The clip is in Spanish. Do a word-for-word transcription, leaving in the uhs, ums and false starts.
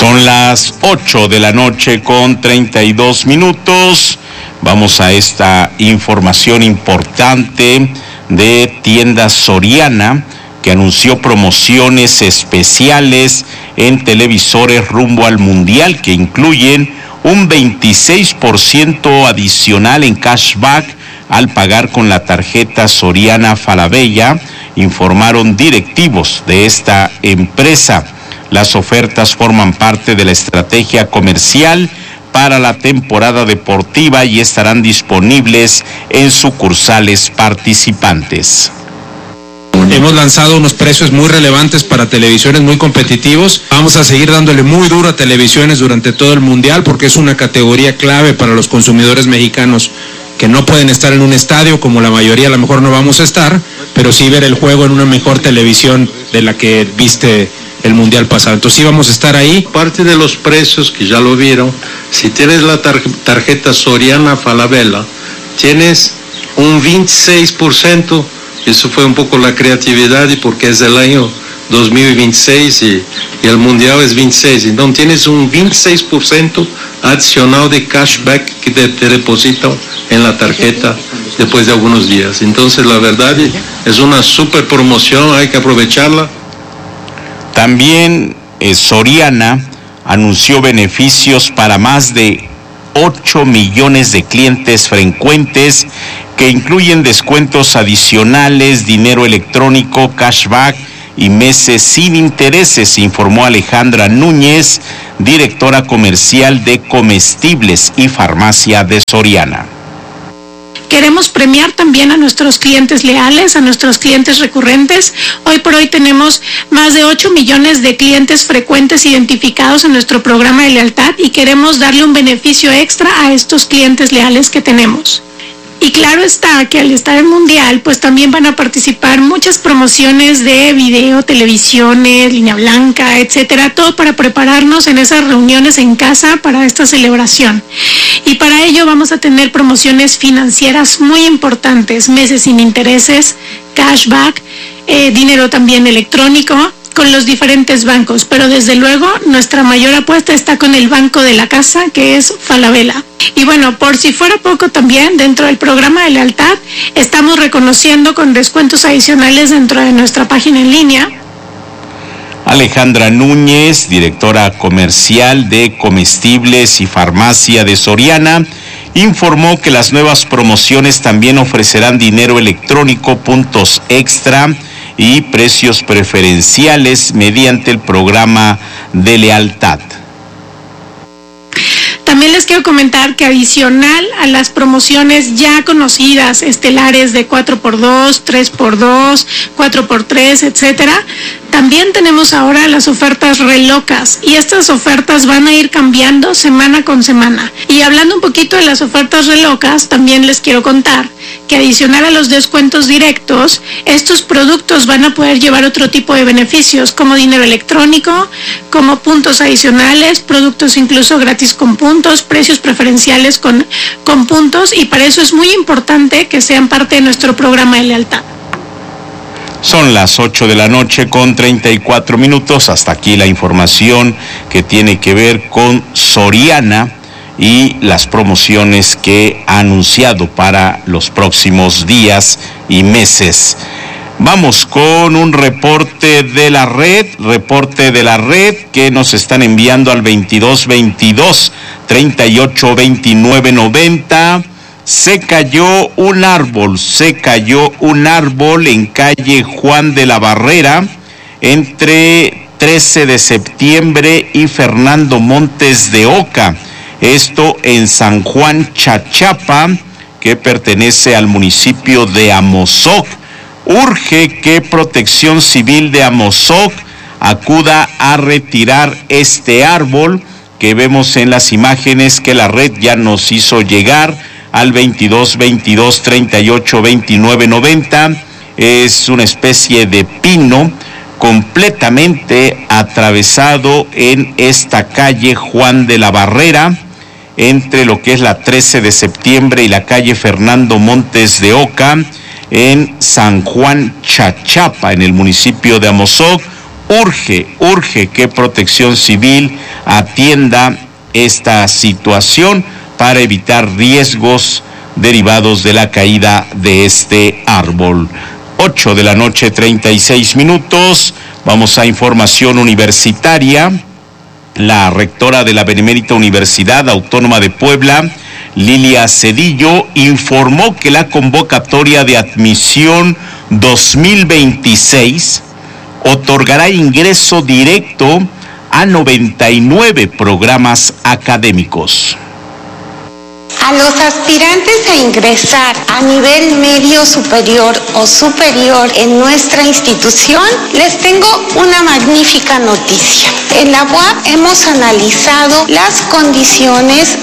Son las ocho de la noche con treinta y dos minutos. Vamos a esta información importante de tienda Soriana, que anunció promociones especiales en televisores rumbo al Mundial, que incluyen un veintiséis por ciento adicional en cashback al pagar con la tarjeta Soriana Falabella, informaron directivos de esta empresa. Las ofertas forman parte de la estrategia comercial para la temporada deportiva y estarán disponibles en sucursales participantes. Hemos lanzado unos precios muy relevantes para televisiones muy competitivos. Vamos a seguir dándole muy duro a televisiones durante todo el Mundial porque es una categoría clave para los consumidores mexicanos que no pueden estar en un estadio, como la mayoría a lo mejor no vamos a estar, pero sí ver el juego en una mejor televisión de la que viste el Mundial pasado. Entonces sí vamos a estar ahí. Parte de los precios que ya lo vieron, si tienes la tar- tarjeta Soriana Falabella, tienes un veintiséis por ciento. Eso fue un poco la creatividad y porque es el año dos mil veintiséis y, y el Mundial es veintiséis. Entonces tienes un veintiséis por ciento adicional de cashback que te, te depositan en la tarjeta después de algunos días. Entonces la verdad es una super promoción, hay que aprovecharla. También eh, Soriana anunció beneficios para más de ocho millones de clientes frecuentes que incluyen descuentos adicionales, dinero electrónico, cashback y meses sin intereses, informó Alejandra Núñez, directora comercial de Comestibles y Farmacia de Soriana. Queremos premiar también a nuestros clientes leales, a nuestros clientes recurrentes. Hoy por hoy tenemos más de ocho millones de clientes frecuentes identificados en nuestro programa de lealtad y queremos darle un beneficio extra a estos clientes leales que tenemos. Y claro está que al estar en Mundial, pues también van a participar muchas promociones de video, televisiones, línea blanca, etcétera, todo para prepararnos en esas reuniones en casa para esta celebración. Y para ello vamos a tener promociones financieras muy importantes, meses sin intereses, cashback, eh, dinero también electrónico, con los diferentes bancos, pero desde luego nuestra mayor apuesta está con el banco de la casa, que es Falabella. Y bueno, por si fuera poco también, dentro del programa de lealtad, estamos reconociendo con descuentos adicionales dentro de nuestra página en línea. Alejandra Núñez, directora comercial de Comestibles y Farmacia de Soriana, informó que las nuevas promociones también ofrecerán dinero electrónico, puntos extra y precios preferenciales mediante el programa de lealtad. También les quiero comentar que adicional a las promociones ya conocidas, estelares de cuatro por dos, tres por dos, cuatro por tres, etcétera, también tenemos ahora las ofertas re locas y estas ofertas van a ir cambiando semana con semana. Y hablando un poquito de las ofertas re locas, también les quiero contar que adicional a los descuentos directos, estos productos van a poder llevar otro tipo de beneficios como dinero electrónico, como puntos adicionales, productos incluso gratis con puntos, precios preferenciales con, con puntos, y para eso es muy importante que sean parte de nuestro programa de lealtad. Son las ocho de la noche con treinta y cuatro minutos. Hasta aquí la información que tiene que ver con Soriana y las promociones que ha anunciado para los próximos días y meses. Vamos con un reporte de la red, reporte de la red que nos están enviando al veintidós veintidós, treinta y ocho veintinueve noventa. Se cayó un árbol, se cayó un árbol en calle Juan de la Barrera, entre trece de septiembre y Fernando Montes de Oca. Esto en San Juan Chachapa, que pertenece al municipio de Amozoc. Urge que Protección Civil de Amozoc acuda a retirar este árbol que vemos en las imágenes que la red ya nos hizo llegar al veintidós veintidós, treinta y ocho veintinueve noventa. Es una especie de pino completamente atravesado en esta calle Juan de la Barrera, entre lo que es la trece de septiembre y la calle Fernando Montes de Oca, en San Juan Chachapa, en el municipio de Amozoc. urge, urge que Protección Civil atienda esta situación para evitar riesgos derivados de la caída de este árbol. ocho de la noche, treinta y seis minutos. Vamos a información universitaria. La rectora de la Benemérita Universidad Autónoma de Puebla, Lilia Cedillo, informó que la convocatoria de admisión dos mil veintiséis otorgará ingreso directo a noventa y nueve programas académicos. A los aspirantes a ingresar a nivel medio superior o superior en nuestra institución, les tengo una magnífica noticia. En la U A P hemos analizado las condiciones